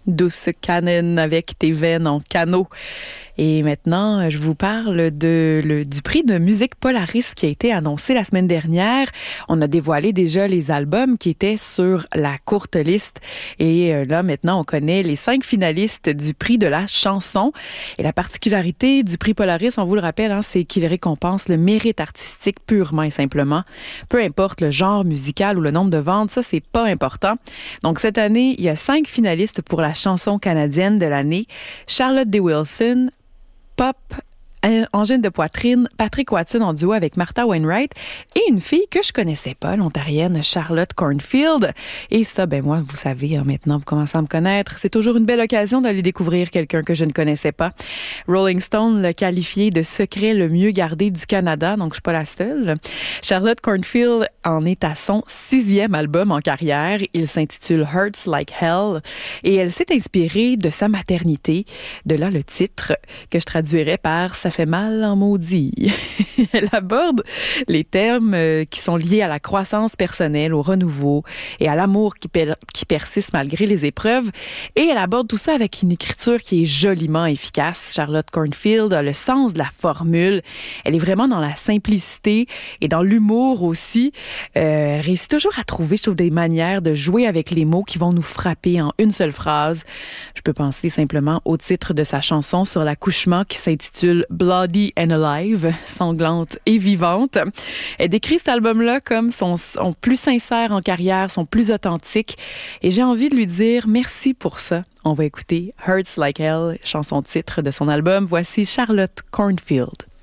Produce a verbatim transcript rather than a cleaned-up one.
Douce Cannon avec tes veines en canot. Et maintenant, je vous parle de, le, du prix de musique Polaris qui a été annoncé la semaine dernière. On a dévoilé déjà les albums qui étaient sur la courte liste. Et là, maintenant, on connaît les cinq finalistes du prix de la chanson. Et la particularité du prix Polaris, on vous le rappelle, hein, c'est qu'il récompense le mérite artistique purement et simplement. Peu importe le genre musical ou le nombre de ventes, ça, c'est pas important. Donc, cette année, il y a cinq finalistes pour la chanson canadienne de l'année. Charlotte D. Wilson, pop, Angine de poitrine, Patrick Watson en duo avec Martha Wainwright et une fille que je connaissais pas, l'Ontarienne Charlotte Cornfield. Et ça, ben moi, vous savez, hein, maintenant, vous commencez à me connaître. C'est toujours une belle occasion d'aller découvrir quelqu'un que je ne connaissais pas. Rolling Stone l'a qualifié de secret le mieux gardé du Canada, donc je suis pas la seule. Charlotte Cornfield en est à son sixième album en carrière. Il s'intitule Hurts Like Hell et elle s'est inspirée de sa maternité. De là le titre que je traduirais par Ça fait mal en maudit. Elle aborde les termes euh, qui sont liés à la croissance personnelle, au renouveau et à l'amour qui, per- qui persiste malgré les épreuves. Et elle aborde tout ça avec une écriture qui est joliment efficace. Charlotte Cornfield a le sens de la formule. Elle est vraiment dans la simplicité et dans l'humour aussi. Euh, elle réussit toujours à trouver, je trouve, des manières de jouer avec les mots qui vont nous frapper en une seule phrase. Je peux penser simplement au titre de sa chanson sur l'accouchement qui s'intitule Bloody and Alive, sanglante et vivante. Elle décrit cet album-là comme son, son plus sincère en carrière, son plus authentique. Et j'ai envie de lui dire merci pour ça. On va écouter Hurts Like Hell, chanson titre de son album. Voici Charlotte Cornfield.